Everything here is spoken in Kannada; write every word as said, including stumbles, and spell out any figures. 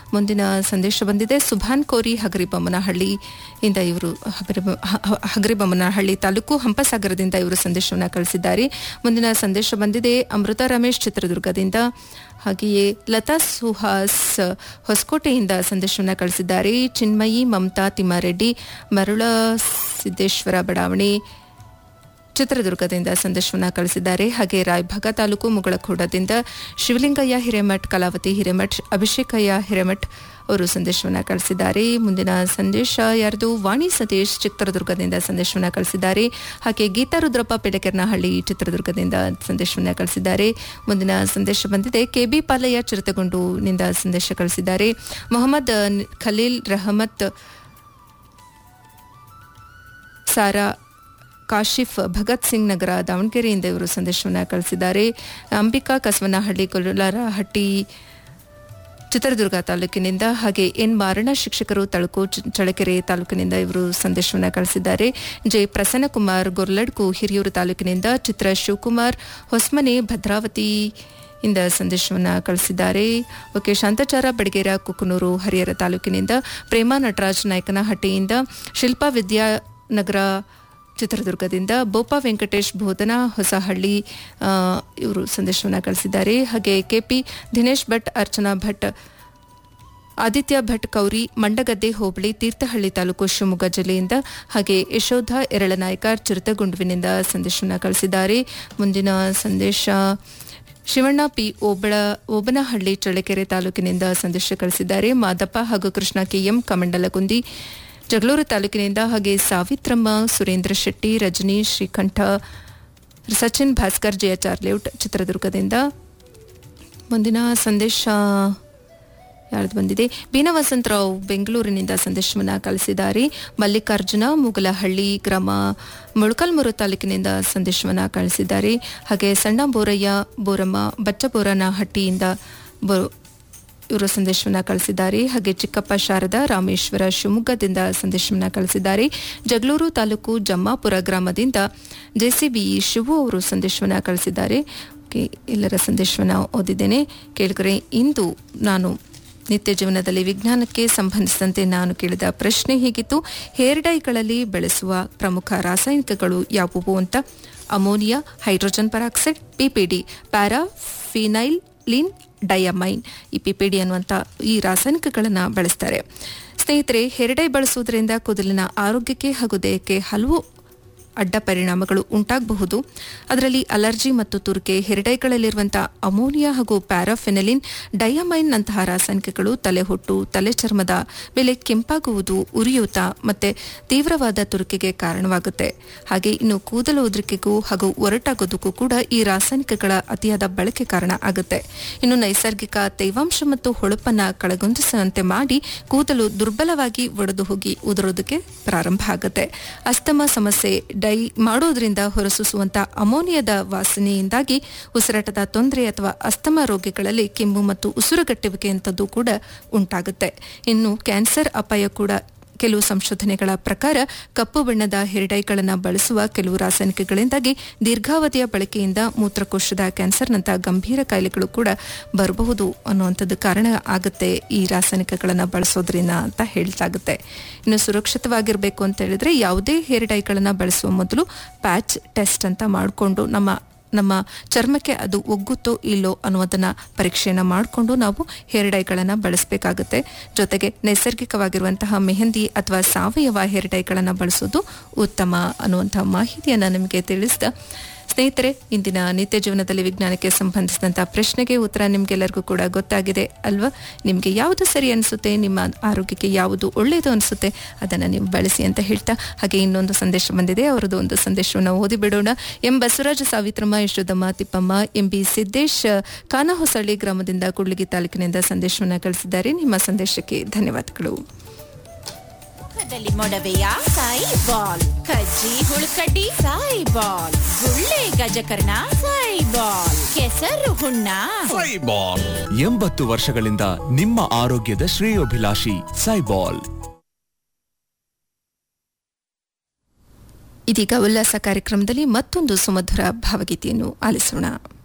ಮುಂದಿನ ಸಂದೇಶ ಬಂದಿದೆ. ಸುಭಾನ್ ಕೋರಿ ಹಗರಿಬೊಮ್ಮನಹಳ್ಳಿ ಇಂದ ಇವರು ಹಗರಿಬೊಮ್ಮನಹಳ್ಳಿ ತಾಲೂಕು ಹಂಪಸಾಗರದಿಂದ ಇವರು ಸಂದೇಶವನ್ನು ಕಳಿಸಿದ್ದಾರೆ. ಮುಂದಿನ ಸಂದೇಶ ಬಂದಿದೆ ಅಮೃತ ರಮೇಶ್ ಚಿತ್ರದುರ್ಗದಿಂದ. ಹಾಗೆಯೇ ಲತಾ ಸುಹಾಸ್ ಹೊಸಕೋಟೆಯಿಂದ ಸಂದೇಶವನ್ನು ಕಳಿಸಿದ್ದಾರೆ. ಚಿನ್ಮಯಿ ಮಮತಾ ತಿಮ್ಮಾರೆಡ್ಡಿ ಮರುಳ ಸಿದ್ದೇಶ್ವರ ಬಡಾವಣೆ ಚಿತ್ರದುರ್ಗದಿಂದ ಸಂದೇಶವನ್ನು ಕಳಿಸಿದ್ದಾರೆ. ಹಾಗೆ ರಾಯಭಾಗ ತಾಲೂಕು ಮುಗಳಖೋಡದಿಂದ ಶಿವಲಿಂಗಯ್ಯ ಹಿರೇಮಠ್, ಕಲಾವತಿ ಹಿರೇಮಠ್, ಅಭಿಷೇಕಯ್ಯ ಹಿರೇಮಠ್ ಅವರು ಸಂದೇಶವನ್ನು ಕಳಿಸಿದ್ದಾರೆ. ಮುಂದಿನ ಸಂದೇಶ ಯಾರ್ದು ವಾಣಿ ಸತೀಶ್ ಚಿತ್ರದುರ್ಗದಿಂದ ಸಂದೇಶವನ್ನು ಕಳಿಸಿದ್ದಾರೆ. ಹಾಗೆ ಗೀತಾ ರುದ್ರಪ್ಪ ಪೆಡಕೆರ್ನಹಳ್ಳಿ ಚಿತ್ರದುರ್ಗದಿಂದ ಸಂದೇಶವನ್ನು ಕಳಿಸಿದ್ದಾರೆ. ಮುಂದಿನ ಸಂದೇಶ ಬಂದಿದೆ ಕೆಬಿ ಪಾಲಯ್ಯ ಚಿರತಗೊಂಡುನಿಂದ ಸಂದೇಶ ಕಳಿಸಿದ್ದಾರೆ. ಮೊಹಮ್ಮದ್ ಖಲೀಲ್ ರಹಮತ್ ಸಾರಾ ಕಾಶಿಫ್ ಭಗತ್ ಸಿಂಗ್ ನಗರ ದಾವಣಗೆರೆಯಿಂದ ಇವರು ಸಂದೇಶವನ್ನು ಕಳಿಸಿದ್ದಾರೆ. ಅಂಬಿಕಾ ಕಸವನಹಳ್ಳಿ ಕೊಲ್ಲಾರಹಟ್ಟಿ ಚಿತ್ರದುರ್ಗ ತಾಲೂಕಿನಿಂದ. ಹಾಗೆ ಎನ್ ಮಾರಣ ಶಿಕ್ಷಕರು ತಳಕು ಚಳ್ಳಕೆರೆ ತಾಲೂಕಿನಿಂದ ಇವರು ಸಂದೇಶವನ್ನು ಕಳಿಸಿದ್ದಾರೆ. ಜೆ ಪ್ರಸನ್ನಕುಮಾರ್ ಗೊರ್ಲಡ್ಕು ಹಿರಿಯೂರು ತಾಲೂಕಿನಿಂದ. ಚಿತ್ರ ಶಿವಕುಮಾರ್ ಹೊಸಮನೆ ಭದ್ರಾವತಿ ಇಂದ ಸಂದೇಶವನ್ನು ಕಳಿಸಿದ್ದಾರೆ. ಓಕೆ, ಶಾಂತಾಚಾರ ಬಡಗೇರ ಕುಕನೂರು ಹರಿಹರ ತಾಲೂಕಿನಿಂದ. ಪ್ರೇಮಾ ನಟರಾಜ್ ನಾಯಕನಹಟ್ಟಿಯಿಂದ. ಶಿಲ್ಪಾ ವಿದ್ಯಾನಗರ ಚಿತ್ರದುರ್ಗದಿಂದ. ಬೋಪಾ ವೆಂಕಟೇಶ್ ಬೋಧನಾ ಹೊಸಹಳ್ಳಿ ಇವರು ಸಂದೇಶವನ್ನು ಕಳಿಸಿದ್ದಾರೆ. ಹಾಗೆ ಕೆಪಿ ದಿನೇಶ್ ಭಟ್, ಅರ್ಚನಾ ಭಟ್, ಆದಿತ್ಯ ಭಟ್ ಕೌರಿ ಮಂಡಗದ್ದೆ ಹೋಬಳಿ ತೀರ್ಥಹಳ್ಳಿ ತಾಲೂಕು ಶಿವಮೊಗ್ಗ ಜಿಲ್ಲೆಯಿಂದ. ಹಾಗೆ ಯಶೋಧ ಎರಳನಾಯಕ ಚಿರತಗುಂಡುವಿನಿಂದ ಸಂದೇಶವನ್ನು ಕಳಿಸಿದ್ದಾರೆ. ಮುಂದಿನ ಸಂದೇಶ ಶಿವಣ್ಣ ಪಿ ಓಬಳ ಓಬನಹಳ್ಳಿ ಚಳ್ಳಕೆರೆ ತಾಲೂಕಿನಿಂದ ಸಂದೇಶ ಕಳಿಸಿದ್ದಾರೆ. ಮಾದಪ್ಪ ಹಾಗೂ ಕೃಷ್ಣ ಕೆಎಂ ಕಮಂಡಲಗುಂದಿ ಜಗಳೂರು ತಾಲೂಕಿನಿಂದ. ಹಾಗೆ ಸಾವಿತ್ರಮ್ಮ, ಸುರೇಂದ್ರ ಶೆಟ್ಟಿ, ರಜನಿ, ಶ್ರೀಕಂಠ, ಸಚಿನ್ ಭಾಸ್ಕರ್ ಜೆಎಚ್ಆರ್ ಲೇಔಟ್ ಚಿತ್ರದುರ್ಗದಿಂದ. ಮುಂದಿನ ಸಂದೇಶ ಯಾರ್ದು ಬಂದಿದೆ? ಬೀನಾ ವಸಂತರಾವ್ ಬೆಂಗಳೂರಿನಿಂದ ಸಂದೇಶವನ್ನು ಕಳಿಸಿದ್ದಾರೆ. ಮಲ್ಲಿಕಾರ್ಜುನ ಮುಗಲಹಳ್ಳಿ ಗ್ರಾಮ ಮೊಳಕಾಲ್ಮೂರು ತಾಲೂಕಿನಿಂದ ಸಂದೇಶವನ್ನು ಕಳಿಸಿದ್ದಾರೆ. ಹಾಗೆ ಸಣ್ಣ ಬೋರಯ್ಯ ಬೋರಮ್ಮ ಬಚ್ಚಬೋರನಹಟ್ಟಿಯಿಂದ ಬೋ ಇವರು ಸಂದೇಶವನ್ನು ಕಳಿಸಿದ್ದಾರೆ. ಹಾಗೆ ಚಿಕ್ಕಪ್ಪ ಶಾರದಾ ರಾಮೇಶ್ವರ ಶಿವಮೊಗ್ಗದಿಂದ ಸಂದೇಶವನ್ನು ಕಳಿಸಿದ್ದಾರೆ. ಜಗಳೂರು ತಾಲೂಕು ಜಮ್ಮಾಪುರ ಗ್ರಾಮದಿಂದ ಜೆಸಿಬಿ ಶಿವು ಅವರು ಸಂದೇಶವನ್ನು ಕಳಿಸಿದ್ದಾರೆ. ಎಲ್ಲರ ಸಂದೇಶವನ್ನು ಓದಿದ್ದೇನೆ. ಕೇಳಿದರೆ, ಇಂದು ನಾನು ನಿತ್ಯ ಜೀವನದಲ್ಲಿ ವಿಜ್ಞಾನಕ್ಕೆ ಸಂಬಂಧಿಸಿದಂತೆ ನಾನು ಕೇಳಿದ ಪ್ರಶ್ನೆ ಹೀಗಿತ್ತು: ಹೇರ್ ಡೈಗಳಲ್ಲಿ ಬಳಸುವ ಪ್ರಮುಖ ರಾಸಾಯನಿಕಗಳು ಯಾವುವು ಅಂತ. Ammonia, hydrogen peroxide, ಪಿಪಿಡಿ, ಪ್ಯಾರಾಫಿನೈಲ್ Lin diamine, ಈ ಪಿಪಿಡಿ ಅನ್ನುವಂಥ ಈ ರಾಸಾಯನಿಕಗಳನ್ನು ಬಳಸ್ತಾರೆ. ಸ್ನೇಹಿತರೆ, ಹೆರಡೈ ಬಳಸುವುದರಿಂದ ಕೂದಲಿನ ಆರೋಗ್ಯಕ್ಕೆ ಹಾಗೂ ದೇಹಕ್ಕೆ ಹಲವು ಅಡ್ಡ ಪರಿಣಾಮಗಳು ಉಂಟಾಗಬಹುದು. ಅದರಲ್ಲಿ ಅಲರ್ಜಿ ಮತ್ತು ತುರಿಕೆ, ಹೆರಡೈಗಳಲ್ಲಿರುವಂತಹ ಅಮೋನಿಯಾ ಹಾಗೂ ಪ್ಯಾರಾಫಿನಲಿನ್ ಡಯಮೈನ್ ನಂತಹ ರಾಸಾಯನಿಕಗಳು ತಲೆಹೊಟ್ಟು, ತಲೆ ಚರ್ಮದ ಮೇಲೆ ಕೆಂಪಾಗುವುದು, ಉರಿಯೂತ ಮತ್ತು ತೀವ್ರವಾದ ತುರಿಕೆಗೆ ಕಾರಣವಾಗುತ್ತೆ. ಹಾಗೆ ಇನ್ನು ಕೂದಲು ಉದುರಿಕೆಗೂ ಹಾಗೂ ಒರಟಾಗೋದಕ್ಕೂ ಕೂಡ ಈ ರಾಸಾಯನಿಕಗಳ ಅತಿಯಾದ ಬಳಕೆ ಕಾರಣ ಆಗುತ್ತೆ. ಇನ್ನು ನೈಸರ್ಗಿಕ ತೇವಾಂಶ ಮತ್ತು ಹೊಳಪನ್ನು ಕಳೆಗುಂದಿಸುವಂತೆ ಮಾಡಿ ಕೂದಲು ದುರ್ಬಲವಾಗಿ ಒಡೆದು ಹೋಗಿ ಉದುರೋದಕ್ಕೆ ಪ್ರಾರಂಭ ಆಗುತ್ತೆ. ಅಸ್ತಮ ಸಮಸ್ಯೆ ಡೈ ಮಾಡೋದ್ರಿಂದ ಹೊರಸೂಸುವಂತ ಅಮೋನಿಯಾದ ವಾಸನೆಯಿಂದಾಗಿ ಉಸಿರಾಟದ ತೊಂದರೆ ಅಥವಾ ಅಸ್ತಮ ರೋಗಿಗಳಲ್ಲಿ ಕೆಮ್ಮು ಮತ್ತು ಉಸಿರುಗಟ್ಟುವಿಕೆಯಂಥದ್ದು ಕೂಡ ಉಂಟಾಗುತ್ತೆ. ಇನ್ನು ಕ್ಯಾನ್ಸರ್ ಅಪಾಯ ಕೂಡ. ಕೆಲವು ಸಂಶೋಧನೆಗಳ ಪ್ರಕಾರ ಕಪ್ಪು ಬಣ್ಣದ ಹೆರ್ಡೈಗಳನ್ನು ಬಳಸುವ ಕೆಲವು ರಾಸಾಯನಿಕಗಳಿಂದಾಗಿ ದೀರ್ಘಾವಧಿಯ ಬಳಕೆಯಿಂದ ಮೂತ್ರಕೋಶದ ಕ್ಯಾನ್ಸರ್ನಂತಹ ಗಂಭೀರ ಕಾಯಿಲೆಗಳು ಕೂಡ ಬರಬಹುದು ಅನ್ನುವಂಥದ್ದು ಕಾರಣ ಆಗುತ್ತೆ ಈ ರಾಸಾಯನಿಕಗಳನ್ನು ಬಳಸೋದ್ರಿಂದ ಅಂತ ಹೇಳ್ತಾಗುತ್ತೆ. ಇನ್ನು ಸುರಕ್ಷಿತವಾಗಿರಬೇಕು ಅಂತ ಹೇಳಿದ್ರೆ ಯಾವುದೇ ಹೆರ್ಡೈಗಳನ್ನು ಬಳಸುವ ಮೊದಲು ಪ್ಯಾಚ್ ಟೆಸ್ಟ್ ಅಂತ ಮಾಡಿಕೊಂಡು ನಮ್ಮ ನಮ್ಮ ಚರ್ಮಕ್ಕೆ ಅದು ಒಗ್ಗುತ್ತೋ ಇಲ್ಲೋ ಅನ್ನೋದನ್ನ ಪರೀಕ್ಷೆಯನ್ನು ಮಾಡಿಕೊಂಡು ನಾವು ಹೇರ್ ಡೈಗಳನ್ನು ಬಳಸಬೇಕಾಗುತ್ತೆ. ಜೊತೆಗೆ ನೈಸರ್ಗಿಕವಾಗಿರುವಂತಹ ಮೆಹಂದಿ ಅಥವಾ ಸಾವಯವ ಹೇರ್ ಡೈಗಳನ್ನು ಬಳಸೋದು ಉತ್ತಮ ಅನ್ನುವಂತಹ ಮಾಹಿತಿಯನ್ನು ನಿಮಗೆ ತಿಳಿಸಿದ ಸ್ನೇಹಿತರೆ, ಇಂದಿನ ನಿತ್ಯ ಜೀವನದಲ್ಲಿ ವಿಜ್ಞಾನಕ್ಕೆ ಸಂಬಂಧಿಸಿದಂತಹ ಪ್ರಶ್ನೆಗೆ ಉತ್ತರ ನಿಮ್ಗೆಲ್ಲರಿಗೂ ಕೂಡ ಗೊತ್ತಾಗಿದೆ ಅಲ್ವಾ? ನಿಮಗೆ ಯಾವುದು ಸರಿ ಅನಿಸುತ್ತೆ, ನಿಮ್ಮ ಆರೋಗ್ಯಕ್ಕೆ ಯಾವುದು ಒಳ್ಳೆಯದು ಅನಿಸುತ್ತೆ ಅದನ್ನು ನೀವು ಬಳಸಿ ಅಂತ ಹೇಳ್ತಾ, ಹಾಗೆ ಇನ್ನೊಂದು ಸಂದೇಶ ಬಂದಿದೆ, ಅವರದ್ದು ಒಂದು ಸಂದೇಶವನ್ನು ಓದಿ ಬಿಡೋಣ. M Basavaraj, Savitramma, Yashodamma, Tippamma, M B Siddesh Kanahosahalli ಗ್ರಾಮದಿಂದ ಕೂಡ್ಲಿಗಿ ತಾಲೂಕಿನಿಂದ ಸಂದೇಶವನ್ನು ಕಳಿಸಿದ್ದಾರೆ. ನಿಮ್ಮ ಸಂದೇಶಕ್ಕೆ ಧನ್ಯವಾದಗಳು. ಮೊಡವೆಯ ಸಾಯಿ ಬಾಲ್, ಕಜ್ಜಿ ಹುಳುಕಡ್ಡಿ ಸಾಯಿ ಬಾಲ್, ಗುಳ್ಳೆ ಗಜಕರ್ಣ ಸಾಯಿ ಬಾಲ್, ಕೆಸರು ಹುಣ್ಣ ಸಾಯಿ ಬಾಲ್. ಎಂಬತ್ತು ವರ್ಷಗಳಿಂದ ನಿಮ್ಮ ಆರೋಗ್ಯದ ಶ್ರೇಯೋಭಿಲಾಷಿ ಸಾಯಿ ಬಾಲ್. ಇದೀಗ ಉಲ್ಲಾಸ ಕಾರ್ಯಕ್ರಮದಲ್ಲಿ ಮತ್ತೊಂದು ಸುಮಧುರ ಭಾವಗೀತೆಯನ್ನು ಆಲಿಸೋಣ.